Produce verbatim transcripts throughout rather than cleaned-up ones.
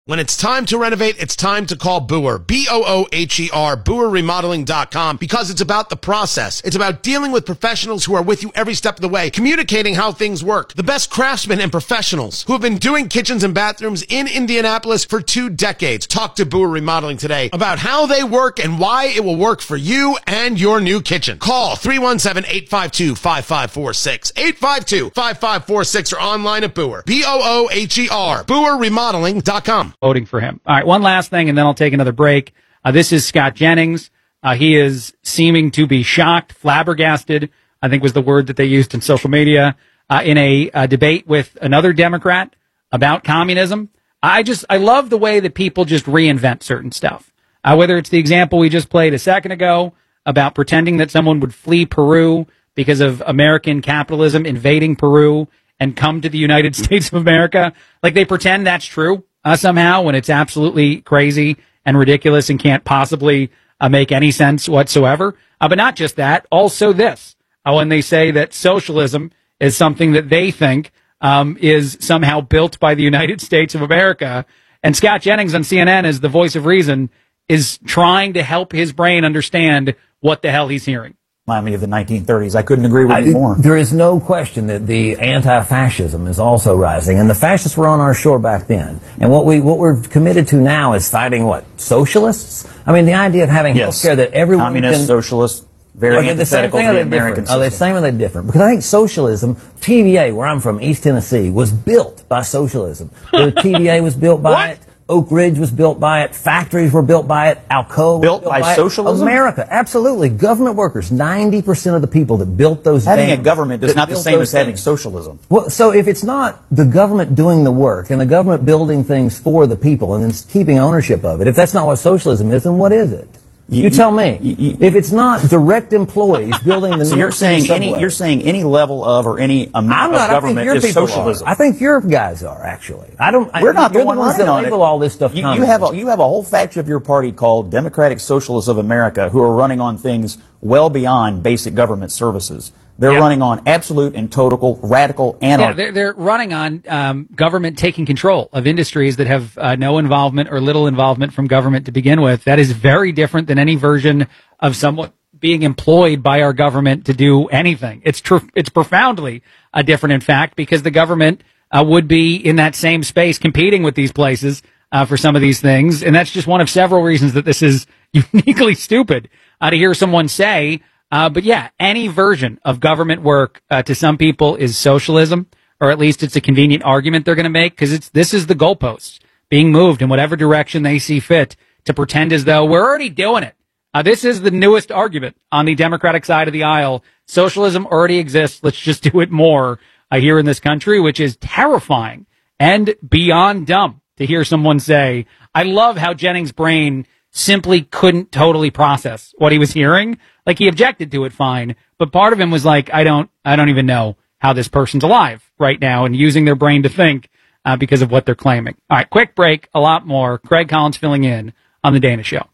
When it's time to renovate, it's time to call Boer, B O O H E R, Boer Remodeling dot com, because it's about the process. It's about dealing with professionals who are with you every step of the way, communicating how things work. The best craftsmen and professionals who have been doing kitchens and bathrooms in Indianapolis for two decades. Talk to Boer Remodeling today about how they work and why it will work for you and your new kitchen. Call three one seven, eight five two, five five four six, eight five two, five five four six, or online at Boer, B O O H E R, Boer Remodeling dot com. Voting for him. All right, one last thing, and then I'll take another break. Uh, this is Scott Jennings. Uh, he is seeming to be shocked, flabbergasted, I think was the word that they used in social media, uh, in a, a debate with another Democrat about communism. I just, I love the way that people just reinvent certain stuff. Uh, whether it's the example we just played a second ago about pretending that someone would flee Peru because of American capitalism invading Peru and come to the United States of America. Like they pretend that's true. Uh, somehow when it's absolutely crazy and ridiculous and can't possibly uh, make any sense whatsoever. Uh, but not just that, also this, uh, when they say that socialism is something that they think um, is somehow built by the United States of America. And Scott Jennings on C N N, as the voice of reason, is trying to help his brain understand what the hell he's hearing. Me of the nineteen thirties. I couldn't agree with you more. There is no question that the anti-fascism is also rising, and the fascists were on our shore back then. And what we what we're committed to now is fighting what, socialists? I mean, the idea of having yes. health care that everyone communist, can, socialist, very are they the same thing or are they different? Are they the same or are they different? Because I think socialism, T V A, where I'm from, East Tennessee, was built by socialism. The T V A was built by what? it. Oak Ridge was built by it. Factories were built by it. Alcoa was built, built by, by socialism? It. America, absolutely. Government workers, ninety percent of the people that built those Having dams, a government is not the same as having things. socialism. Well, so if it's not the government doing the work and the government building things for the people and then keeping ownership of it, if that's not what socialism is, then what is it? You, you tell me. You, you, if it's not direct employees building the so New you're York City saying any subway, you're saying any level of or any amount not, of government is socialism. Are. I think your guys are actually. I don't. We're I, not the, you're one the ones that on label it. all this stuff. You, you have a you have a whole faction of your party called Democratic Socialists of America who are running on things well beyond basic government services. They're yeah. running on absolute and total radical anarchy. Yeah, they're, they're running on um, government taking control of industries that have uh, no involvement or little involvement from government to begin with. That is very different than any version of someone being employed by our government to do anything. It's true. It's profoundly uh, different, in fact, because the government uh, would be in that same space competing with these places uh, for some of these things. And that's just one of several reasons that this is uniquely stupid uh, to hear someone say. Uh, but yeah, any version of government work uh, to some people is socialism, or at least it's a convenient argument they're going to make because it's this is the goalposts being moved in whatever direction they see fit to pretend as though we're already doing it. Uh, this is the newest argument on the Democratic side of the aisle. Socialism already exists. Let's just do it more uh, here in this country, which is terrifying and beyond dumb to hear someone say. I love how Jennings' brain simply couldn't totally process what he was hearing. Like he objected to it fine, but part of him was like, I don't, I don't even know how this person's alive right now and using their brain to think uh, because of what they're claiming. All right, quick break, a lot more. Craig Collins filling in on The Dana Show.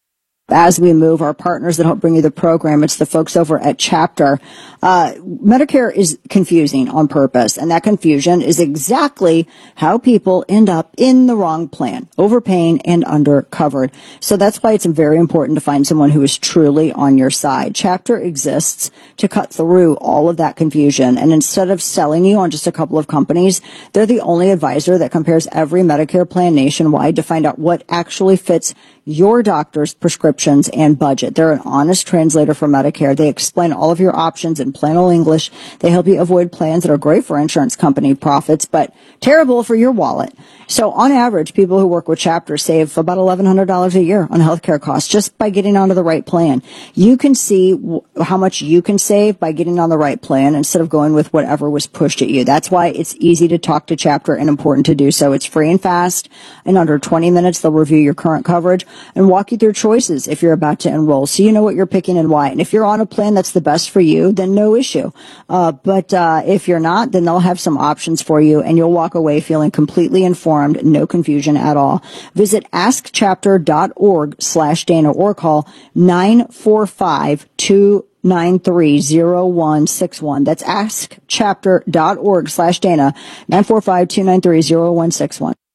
As we move, our partners that help bring you the program, it's the folks over at Chapter. Uh, Medicare is confusing on purpose, and that confusion is exactly how people end up in the wrong plan, overpaying and undercovered. So that's why it's very important to find someone who is truly on your side. Chapter exists to cut through all of that confusion, and instead of selling you on just a couple of companies, they're the only advisor that compares every Medicare plan nationwide to find out what actually fits your doctor's prescriptions and budget. They're an honest translator for Medicare. They explain all of your options in plain old English. They help you avoid plans that are great for insurance company profits, but terrible for your wallet. So on average, people who work with Chapter save about eleven hundred dollars a year on healthcare costs just by getting onto the right plan. You can see w- how much you can save by getting on the right plan instead of going with whatever was pushed at you. That's why it's easy to talk to Chapter and important to do so. It's free and fast. In under twenty minutes, they'll review your current coverage and walk you through choices if you're about to enroll, so you know what you're picking and why. And if you're on a plan that's the best for you, then no issue. Uh, but uh, if you're not, then they'll have some options for you, and you'll walk away feeling completely informed, no confusion at all. Visit askchapter.org slash Dana or call nine four five, two nine three, zero one six one. That's askchapter.org slash Dana, nine four five, two nine three, zero one six one.